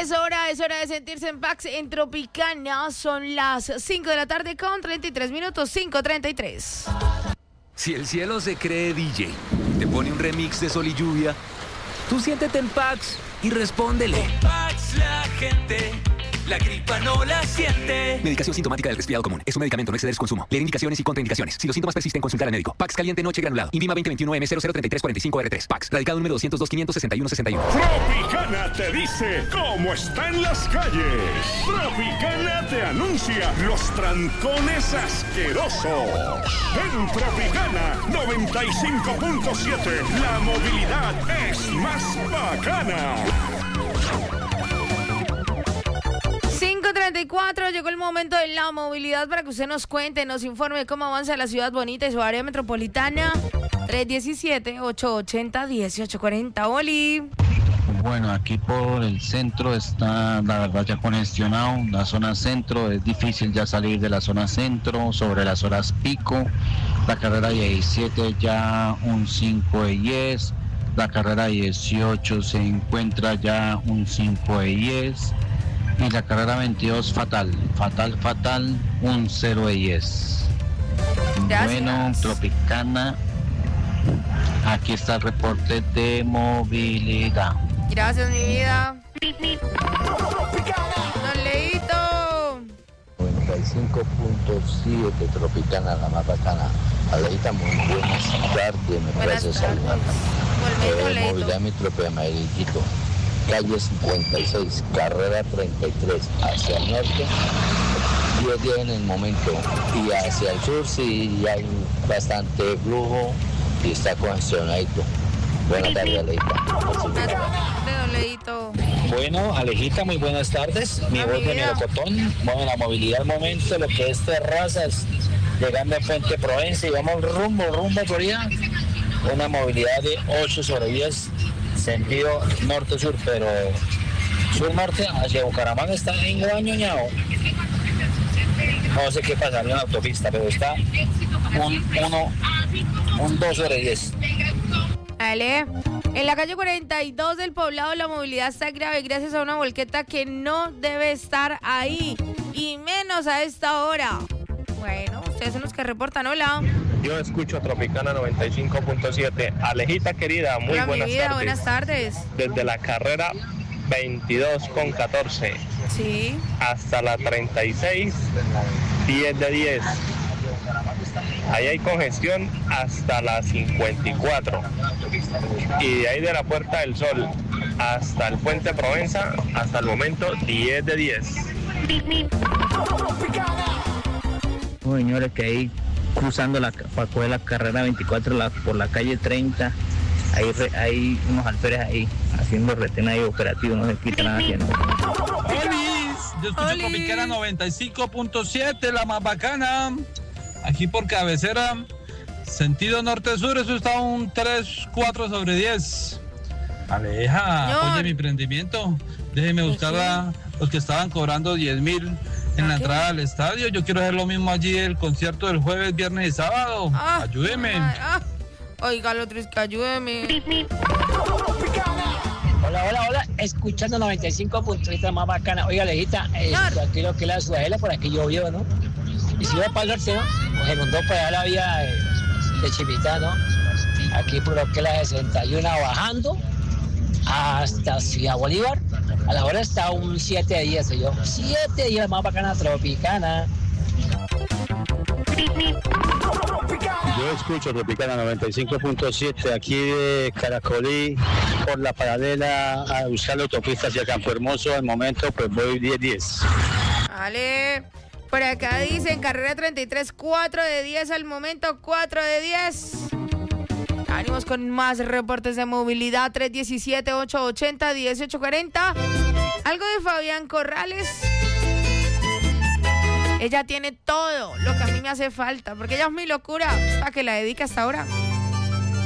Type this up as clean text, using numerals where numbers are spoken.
Es hora de sentirse en Pax en Tropicana. Son las 5 de la tarde con 33 minutos, 5:33. Si el cielo se cree DJ, te pone un remix de Sol y Lluvia, tú siéntete en Pax y respóndele. Con Pax la gente, la gripa no la siente. Medicación sintomática del resfriado común. Es un medicamento, no exceder su consumo. Leer indicaciones y contraindicaciones. Si los síntomas persisten, consultar al médico. Pax caliente noche granulado. INVIMA 2021M003345R3. Pax. Radicado número 202-561-61. Tropicana te dice cómo están las calles. Tropicana te anuncia los trancones asquerosos. En Tropicana 95.7, la movilidad es más bacana. 5:34, llegó el momento de la movilidad para que usted nos cuente, nos informe cómo avanza la ciudad bonita y su área metropolitana. 317-880-1840. Oli. Bueno, aquí por el centro está, la verdad, ya congestionado. La zona centro, es difícil ya salir de la zona centro, sobre las horas pico. La carrera 17 ya un 5 de 10. La carrera 18 se encuentra ya un 5 de 10. Y la carrera 22 fatal, un 0 de 10. Gracias. Bueno, Tropicana, aquí está el reporte de movilidad. Gracias, mi vida. Don Leito. 95.7 Tropicana, la más bacana. Aleita, muy buenas tardes, me parece saludar. Movilidad Metrópoli Amarillito. Calle 56, carrera 33, hacia el norte, 10 en el momento, y hacia el sur sí hay bastante flujo y está congestionadito. Buenas tardes, Aleita. Bueno, Alejita, muy buenas tardes. Mi voz de Melocotón. Bueno, la movilidad al momento, lo que es Terrazas, llegando a Fuente Provenza y vamos rumbo a Florida. Una movilidad de 8/10. Sentido norte-sur, pero sur-norte hacia Bucaramanga está enguañoñado. No sé qué pasa en la autopista, pero está un 2/10. Ale, en la calle 42 del Poblado la movilidad está grave gracias a una volqueta que no debe estar ahí, y menos a esta hora. Bueno, ustedes son los que reportan. Hola. Yo escucho Tropicana 95.7. Alejita querida, muy hola, buenas mi vida, tardes. buenas tardes. Desde la carrera 22/14. Sí. Hasta la 36, 10 de 10. Ahí hay congestión hasta la 54. Y de ahí de la Puerta del Sol hasta el Puente Provenza, hasta el momento 10 de 10. Bueno, señores, que ahí cruzando para coger la carrera 24 por la calle 30, hay unos alférez ahí haciendo retén ahí operativo, no sé qué están haciendo. Yo escucho Tropicana 95.7, la más bacana. Aquí por cabecera, sentido norte-sur, eso está un 3/4/10. Aleja, apoye mi emprendimiento. Déjeme buscar a los que estaban cobrando 10,000 en la entrada al estadio. Yo quiero hacer lo mismo allí, el concierto del jueves, viernes y sábado. Ayúdeme. Oiga, lo triste, ayúdeme. Hola, escuchando 95.7 más bacana. Oiga, Alejita, aquí lo que es la Suajela, por aquí llovió, ¿no? Y si va para el norte, ¿no? Pues se inundó para allá la vía de Chipitá, ¿no? Aquí por lo que es la 61 bajando hasta Ciudad Bolívar. A la hora está un 7 de 10, yo. 7 de 10 más bacana Tropicana. Yo escucho Tropicana 95.7 aquí de Caracolí por la paralela a buscar la autopista hacia Campo Hermoso. Al momento pues voy 10-10. Vale, por acá dicen carrera 33, 4 de 10 al momento, 4 de 10. Ánimos con más reportes de movilidad. 317-880-1840. Algo de Fabián Corrales. Ella tiene todo lo que a mí me hace falta, porque ella es mi locura. ¿Para que la dedique hasta ahora?